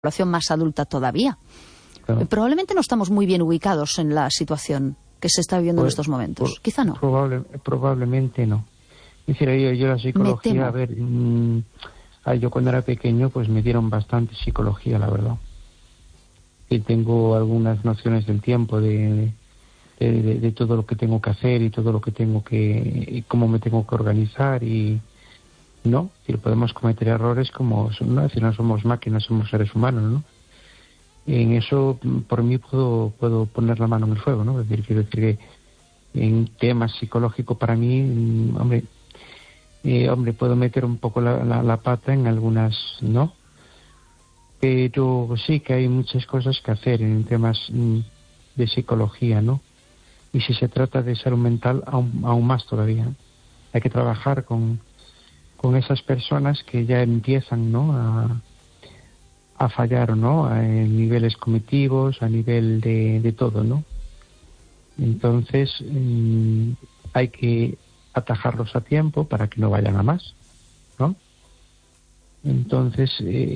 población más adulta todavía. Claro. Probablemente no estamos muy bien ubicados en la situación que se está viviendo en estos momentos. Quizá no. Probablemente no. Es decir, yo la psicología, a ver, yo cuando era pequeño pues me dieron bastante psicología, la verdad. Y tengo algunas nociones del tiempo, de todo lo que tengo que hacer y todo lo que tengo que, y cómo me tengo que organizar y no, es decir, podemos cometer errores como, ¿no? Es decir, no somos máquinas, somos seres humanos, ¿no? En eso, por mí, puedo poner la mano en el fuego, ¿no? Es decir, quiero decir que en temas psicológicos para mí, hombre, puedo meter un poco la pata en algunas, ¿no? Pero sí que hay muchas cosas que hacer en temas de psicología, ¿no? Y si se trata de salud mental, aún más todavía. Hay que trabajar con esas personas que ya empiezan, ¿no?, a fallar, ¿no?, a niveles cognitivos, a nivel de todo, ¿no? Entonces, hay que atajarlos a tiempo para que no vayan a más, ¿no? Entonces,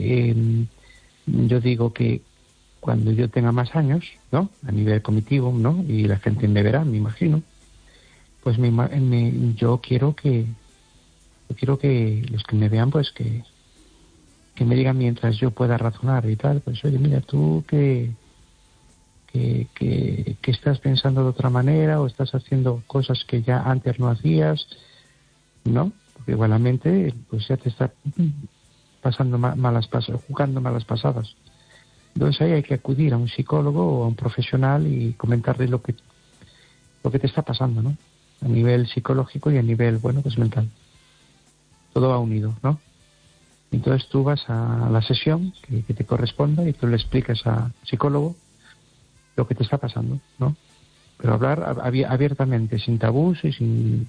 yo digo que cuando yo tenga más años, ¿no?, a nivel cognitivo, ¿no?, y la gente me verá, me imagino, pues yo quiero que los que me vean, pues que me digan mientras yo pueda razonar y tal, pues oye, mira, tú que estás pensando de otra manera o estás haciendo cosas que ya antes no hacías, ¿no? Porque igual la mente pues ya te está pasando jugando malas pasadas. Entonces ahí hay que acudir a un psicólogo o a un profesional y comentarle lo que te está pasando, ¿no? A nivel psicológico y a nivel, bueno, pues mental. Todo va unido, ¿no? Entonces tú vas a la sesión que te corresponda y tú le explicas al psicólogo lo que te está pasando, ¿no? Pero hablar abiertamente, sin tabús y sin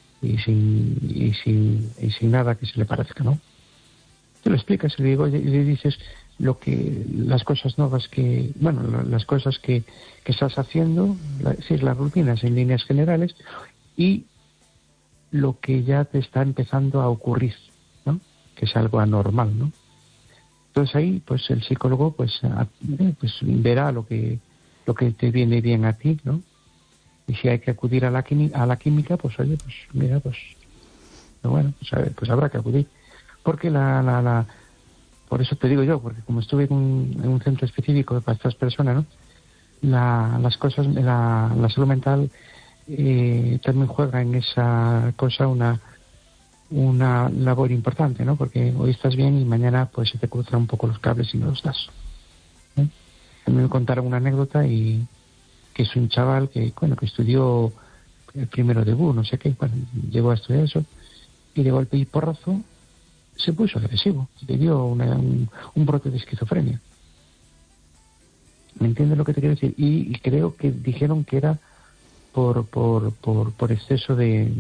nada que se le parezca, ¿no? Tú le explicas y le dices las cosas nuevas las cosas que estás haciendo, las rutinas en líneas generales y lo que ya te está empezando a ocurrir, ¿no?, que es algo anormal, ¿no? Entonces ahí, pues el psicólogo, pues verá lo que te viene bien a ti, ¿no? Y si hay que acudir a la química, pues oye, pues mira, pues bueno, pues habrá que acudir, porque por eso te digo yo, porque como estuve en un centro específico para estas personas, ¿no?, las cosas, la salud mental también juega en esa cosa una labor importante, ¿no? Porque hoy estás bien y mañana pues se te cruzan un poco los cables y no los das, ¿eh? A mí me contaron una anécdota y que es un chaval que estudió el primero de no sé qué, llegó a estudiar eso y de golpe y porrazo se puso agresivo, le dio un brote de esquizofrenia. ¿Me entiendes lo que te quiero decir? Y creo que dijeron que era por exceso de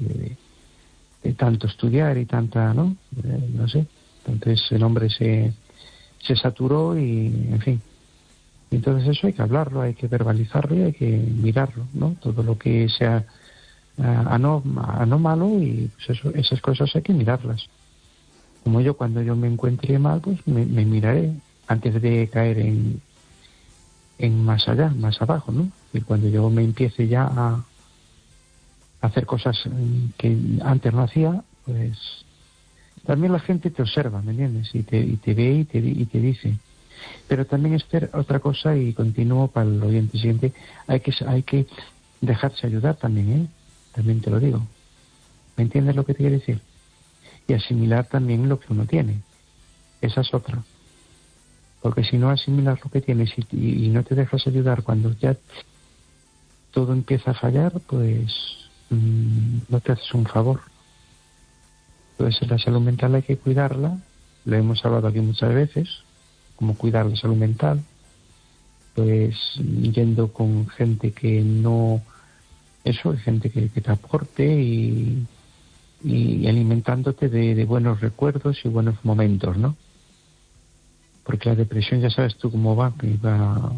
tanto estudiar y tanta, ¿no? No sé. Entonces el hombre se saturó y, en fin. Entonces eso hay que hablarlo, hay que verbalizarlo y hay que mirarlo, ¿no? Todo lo que sea anómalo y pues esas cosas hay que mirarlas. Como yo, cuando yo me encuentre mal, pues me miraré antes de caer en más allá, más abajo, ¿no? Y cuando yo me empiece ya a hacer cosas que antes no hacía, pues también la gente te observa, ¿me entiendes? Y te ve y te dice. Pero también es otra cosa, y continúo para el oyente siguiente, hay que dejarse ayudar también, ¿eh? También te lo digo. ¿Me entiendes lo que te quiero decir? Y asimilar también lo que uno tiene. Esa es otra. Porque si no asimilas lo que tienes y no te dejas ayudar cuando ya todo empieza a fallar, pues no te haces un favor. Entonces la salud mental hay que cuidarla, lo hemos hablado aquí muchas veces, cómo cuidar la salud mental, pues yendo con gente que no, gente que te aporte y alimentándote de buenos recuerdos y buenos momentos, ¿no? Porque la depresión ya sabes tú cómo va, que va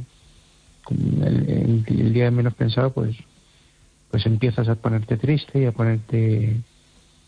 el día menos pensado, pues empiezas a ponerte triste y a ponerte.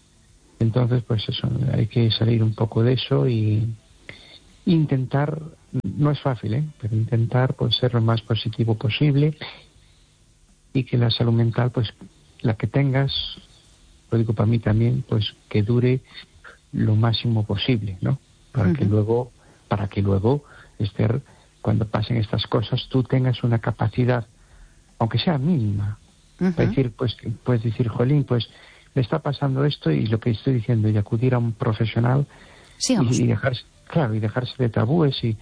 Entonces, pues eso, hay que salir un poco de eso y intentar no es fácil, pero intentar pues ser lo más positivo posible y que la salud mental, pues la que tengas, lo digo para mí también, pues que dure lo máximo posible, ¿no? Para que luego, Esther, cuando pasen estas cosas, tú tengas una capacidad, aunque sea mínima, para decir, pues, puedes decir, jolín, pues me está pasando esto y lo que estoy diciendo, y acudir a un profesional y dejarse de tabúes y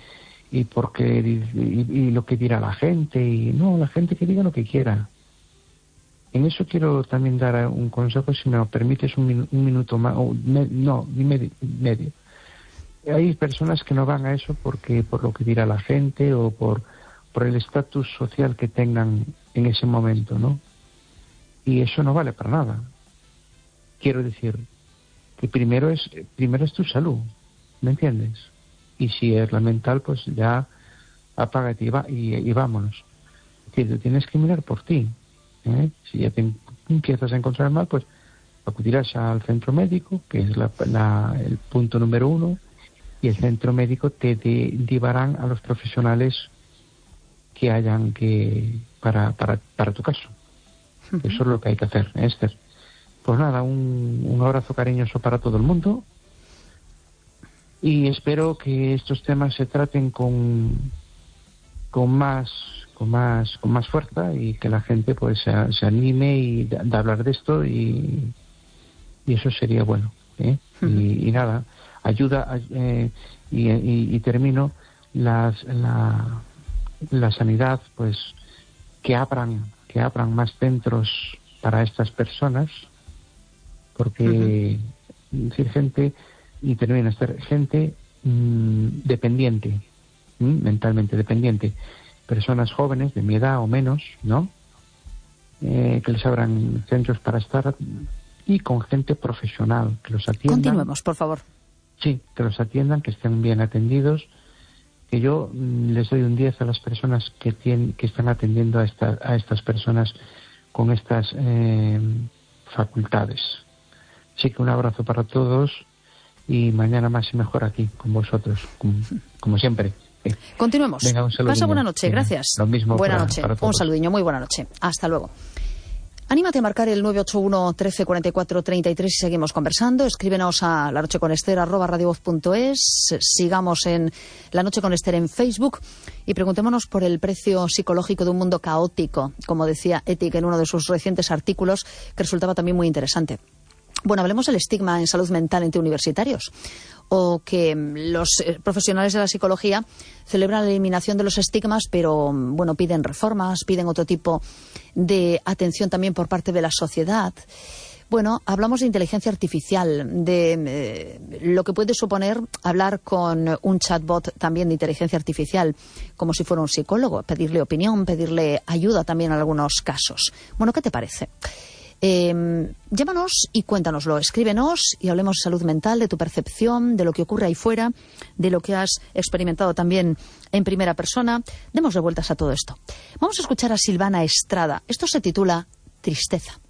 lo que dirá la gente, y no, la gente que diga lo que quiera. En eso quiero también dar un consejo, si me lo permites, un minuto más, medio. Hay personas que no van a eso por lo que dirá la gente o por el estatus social que tengan en ese momento, ¿no? Y eso no vale para nada. Quiero decir que primero es tu salud, ¿me entiendes? Y si es la mental, pues ya apágate y vámonos. Es decir, tú tienes que mirar por ti. Si ya te empiezas a encontrar mal, pues acudirás al centro médico, que es el punto número 1, y el centro médico te derivarán a los profesionales que hayan para tu caso. Eso es lo que hay que hacer, Esther. Pues nada, un abrazo cariñoso para todo el mundo y espero que estos temas se traten con más fuerza y que la gente pues se anime y de hablar de esto y eso sería bueno, y nada, ayuda y termino la sanidad, pues que abran más centros para estas personas, porque decir gente, y termina gente dependiente, mentalmente dependiente, personas jóvenes de mi edad o menos, ¿no? Que les abran centros para estar y con gente profesional, que los atiendan. Continuemos, por favor. Sí, que los atiendan, que estén bien atendidos, que yo les doy un 10 a las personas que están atendiendo a estas personas con estas facultades. Así que un abrazo para todos y mañana más y mejor aquí con vosotros, como siempre. Continuemos. Venga, un saludinho. Pasa buena noche, gracias. Lo mismo buena noche. Para todos. Un saludinho, muy buena noche. Hasta luego. Anímate a marcar el 981 13 44 33 y seguimos conversando. Escríbenos a lanocheconester@radiovoz.es. Sigamos en La Noche con Esther en Facebook y preguntémonos por el precio psicológico de un mundo caótico, como decía Ethic en uno de sus recientes artículos, que resultaba también muy interesante. Bueno, hablemos del estigma en salud mental entre universitarios, o que los profesionales de la psicología celebran la eliminación de los estigmas, pero bueno, piden reformas, piden otro tipo de atención también por parte de la sociedad. Bueno, hablamos de inteligencia artificial, de lo que puede suponer hablar con un chatbot también de inteligencia artificial, como si fuera un psicólogo, pedirle opinión, pedirle ayuda también en algunos casos. Bueno, ¿qué te parece? Llámanos y cuéntanoslo, escríbenos y hablemos de salud mental, de tu percepción, de lo que ocurre ahí fuera, de lo que has experimentado también en primera persona. Demos revueltas a todo esto. Vamos a escuchar a Silvana Estrada. Esto se titula Tristeza.